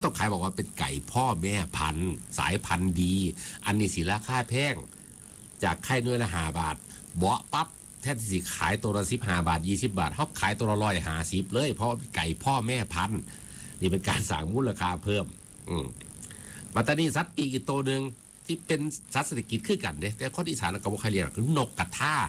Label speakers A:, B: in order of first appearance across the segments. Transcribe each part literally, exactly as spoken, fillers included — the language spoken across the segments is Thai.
A: ต้องขายบอกว่าเป็นไก่พ่อแม่พันธุ์สายพันธุ์ดี อันนี้สิราคาแพงจากไข่น้อยละห้าบาทเบาะปั๊บแทนที่สิขายตัวละสิบห้าบาทยี่สิบบาทเขาขายตัวละร้อยห้าสิบเลยเพราะไก่พ่อแม่พันธุ์นี่เป็นการสร้างมูลค่าเพิ่มอืมมาตานีสัตว์ปีกอีกตัวหนึ่งที่เป็นสัตว์เศรษฐกิจขึ้นกันเนี่ยแต่คนอีสานก็บ่ใครเรียกคือนกกระทา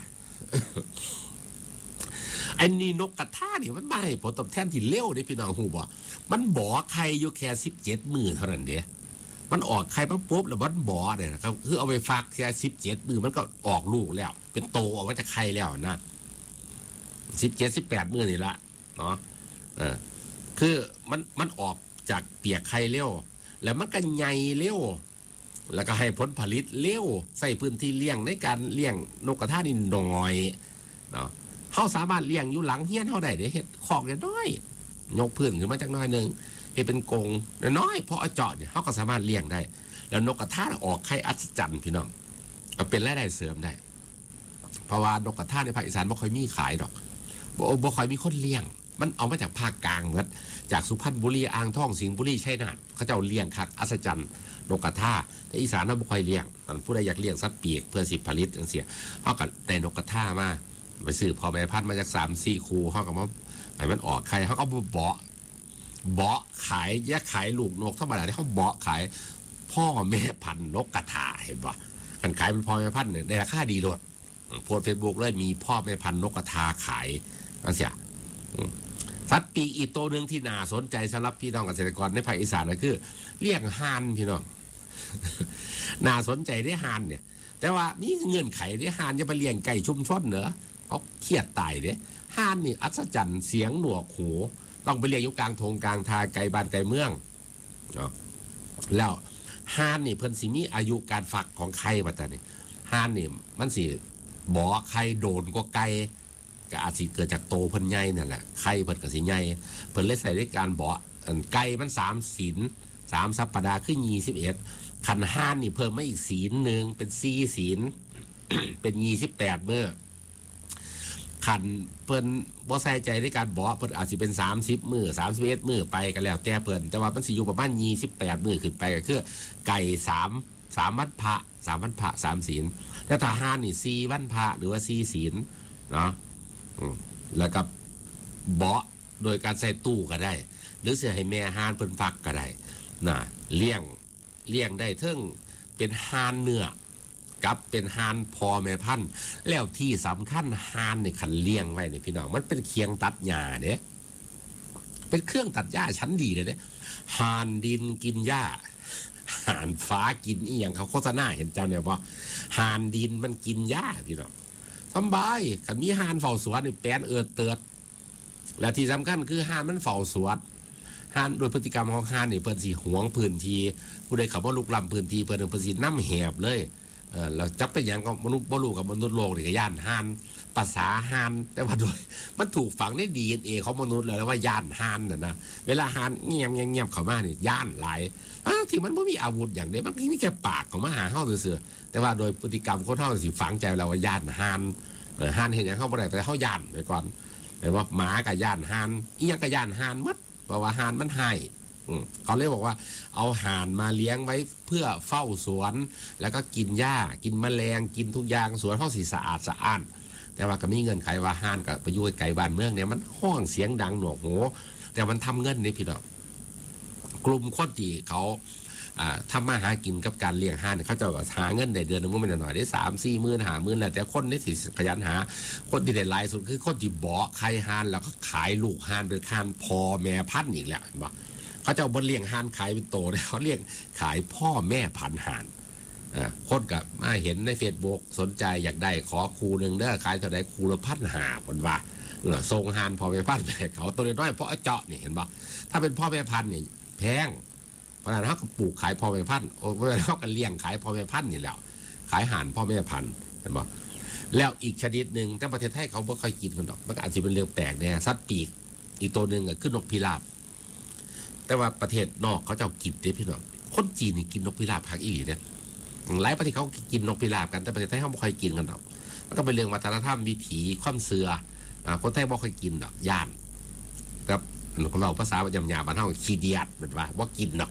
A: ไอ้นี่นกกระทาเนี่ยมันไม่ผลตอบแทนที่เลี้ยวได้พี่น้องหูบ่มันบ่อไข่อยู่แค่สิบเจ็ดมือเท่านั้นเดียมันออกไข่ปั๊บปุ๊บแล้วมันบ่อเนี่ยนะครับคือเอาไปฟักแค่สิบเจ็ดมือมันก็ออกลูกแล้วเป็นโตออกมาจากไข่แล้วนะสิบเจ็ดสิบแปดมือนี่ละเนาะเออคือมันมันออกจากเปียกไข่เลี้ยวแล้วมันก็ใหญ่เลี้ยวแล้วก็ให้ผลผลิตเลี้ยวใส่พื้นที่เลี้ยงในการเลี้ยงนกกระทานี่น้อยเนาะเขาสามารถเลี้ยงอยู่หลังเฮี้ยนเขาได้เด้เห็ดขอกน้อยยกพื้นขึ้นมาจากน้อยหนึ่งให้เป็นกรงน้อยเพราะเจาะเนี่ยเขาก็สามารถเลี้ยงได้แล้วนกกระทาออกไข่อัศจรรย์พี่น้องก็เป็นรายได้เสริมได้เพราะว่านกกระทาในภาคอีสานไม่ค่อยมีขายดอกบ่บ่ค่อยมีคนเลี้ยงมันเอามาจากภาคกลางเหมือนจากสุพรรณบุรีอ่างทองสิงห์บุรีชัยนาทเขาเจ้าเลี้ยงคักอัศจรรย์นกกระทาแต่อีสานเราไม่ค่อยเลี้ยงผู้ใดอยากเลี้ยงสัตว์ปีกเพื่อสิผลิตจังเสียเขาก็ได้นกกระทามาไปซื้อพอแม่พันธุ์มาจากสามสี่คูเขาก็มาให้มันออกไข่เขาก็เบาะเบาะขายแยกขายลูกนกธรรมดาที่เขาเบาะขายพ่อแม่พันธุ์นกกระทาเห็นป่ะกันขายเป็นพ่อแม่พันธุ์เนี่ยในราคาดีโลดโพสเฟซบุ๊กเลยมีพ่อแม่พันธุ์นกกระทาขายนั่นเสียสัตว์ปีกอีกตัวหนึ่งที่น่าสนใจสำหรับพี่น้องเกษตรกรในภาคอีสานก็คือเลี้ยงห่านพี่น้องน่าสนใจได้ห่านเนี่ยแต่ว่านี่เงื่อนไขได้ห่านจะไปเลี้ยงไก่ชุมชนเหรอเขาเครียดตายเด้ห่านนี่อัศจรรย์เสียงหนวกหูต้องไปเลี้ยงอยู่กลางทงกลางทาไกลบ้านไกลเมืองเนาะแล้วห่านนี่เพิ่นสิมีอายุการฟักของไข่มาแต่นี่ห่านนี่มันสิบ่อไข่โดนก็ไก่ก็อาจสิเกิดจากโตเพิ่นใหญ่นั่นแหละไข่เพิ่นก็สิใหญ่เพิ่นเลยใส่ในการบ่อไก่มันสามศีลสามสัปดาห์คือยี่สิบเอ็ดขันห้านนี่เพิ่มมาอีกศีลหนึ่งเป็นสี่ศีล เป็นยี่สิบแปดเมื่อขันเพิ่นบ่ใส่ใจในการบ่อเพิ่นอาจจะเป็นสามสิบมือสามสิบเอ็ดมือไปกันแล้วแต่เพิ่นแต่ว่ามันสิอยู่ประมาณยี่สิบแปดมือขึ้นไปก็คือไก่สามสามวันพระสามวันพระสามศีลแต่ถ้าห้านนี่สี่วันพระหรือว่าสี่ศีลเนาะแล้วกับเบาะโดยการใส่ตู้ก็ได้หรือเสียให้แม่ห่านเพิ่นฟักก็ได้น่ะเลี้ยงเลี้ยงได้เทิงเป็นห่านเนื้อกับเป็นห่านพอแม่พันธุ์แล้วที่สำคัญห่านนี่ขันเลี้ยงไว้เนี่ยพี่น้องมันเป็นเคียงตัดหญ้าเด้เป็นเครื่องตัดหญ้าชั้นดีเลยเด้ห่านดินกินหญ้าห่านฟ้ากินอีหยังเขาโฆษณาเห็นเจ้าเนี่ยว่าห่านดินมันกินหญ้าพี่น้องสบายขันมีห่านเฝ้าสวนนี่แปนเอิดเติดและที่สำคัญคือห่านมันเฝ้าสวนห่านโดยพฤติกรรมของห่านนี่เพิ่นสิหวงพื้นที่ผู้ใดเขาบ่ลุกล้ำพื้นที่เพิ่นเพิ่นสินำแหบเลยเออแล้วจับเป็นหยังก็มนุษย์บ่รู้กับมนุษย์โลกนี่ก็ย่านห่านภาษาห่านแต่ว่าโดยมันถูกฝังใน ดี เอ็น เอ ของมนุษย์เลยว่าย่านห่านน่ะนะเวลาห่านเงียบเงียบเข้ามานี่ย่านหลายอ้าวที่มันบ่มีอาวุธอย่างเดียวมันมีแค่ปากเข้ามาหาเฮาซื่อๆแต่ว่าโดยพฤติกรรมคนเฮาสิฝังใจเราว่าย่านห่านเออห่านเห็นหยังเฮาบ่ได้แต่เฮาย่านไปก่อนแต่ว่าหมากับย่านห่านอีหยังกับย่านห่านหมดเพราะว่าห่านมันให้เขาเลยบอกว่าเอาห่านมาเลี้ยงไว้เพื่อเฝ้าสวนแล้วก็กินหญ้ากินแมลงกินทุกอย่างสวนเขาสีสะอาดสะอ้านแต่ว่าก็มีเงินไขว่าห่านกับไปอยู่ไกลบ้านเมืองเนี่ยมันห้องเสียงดังหนวกหูแต่มันทำเงินนี่พี่น้องกลุ่มคนที่เขาทำมาหากินกับการเลี้ยงห่านเขาจะหาเงินได้เดือนนึงก็ไม่หน่อยได้สามสี่หมื่นหาหมื่นแหละแต่คนนี่สิขยันหาคนที่ได้หลายสุดคือคนที่บ่อไข่ห่านแล้วก็ขายลูกห่านเป็นห่านพอแม่พันธุ์อีกแล้วบอกเขาจะเอาบนเลี้ยงห่านขายเป็นโตเลยเขาเลี้ยงขายพ่อแม่พันธุ์ห่านคนกับมาเห็นในเฟซบุ๊กสนใจอยากได้ขอครูหนึ่งเด้อขายเท่าไหร่ครูละพันหาคนว่าทรงห่านพ่อแม่พันธุ์เขาตัวน้อยเพราะเจาะนี่เห็นป่ะถ้าเป็นพ่อแม่พันธุ์เนี่ยแพงเพราะฉะนั้นเขาปลูกขายพ่อแม่พันธุ์โอ้เพราะฉะนั้นเขาก็เลี้ยงขายพ่อแม่พันธุ์นี่แหละขายห่านพ่อแม่พันธุ์เห็นป่ะแล้วอีกชนิดหนึ่งแต่ประเทศไทยเขาไม่ค่อยกินกันหรอกมันอาจจะเป็นเรื่องแปลกเนี่ยสัตว์ปีกอีกตัวหนึ่งก็คือนกพิราบแต่ว่าประเทศนอกเขาจะกินได้พี่น้องคนจีนนี่กินนกพิราบพักอีเนี่ยหลายประเทศเขากินนกพิราบกันแต่ประเทศไทยเขาไม่ค่อยกินกันหรอกมันก็เป็นเรื่องวัฒนธรรมวิถีความเสื่อคนไทยไม่ค่อยกินหรอกย่านครับเราภาษาประจำยาบ้านเขาขี้เดียดเหมือนว่าว่ากินหรอก